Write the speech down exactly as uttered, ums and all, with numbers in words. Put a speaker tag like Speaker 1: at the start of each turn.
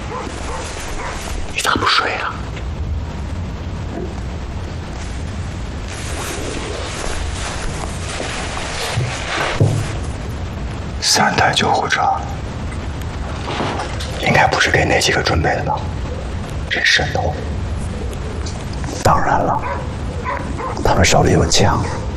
Speaker 1: 你咋不睡啊？
Speaker 2: 三台救护车，应该不是给那几个准备的吧？真瘆得慌。当然了，他们手里有枪。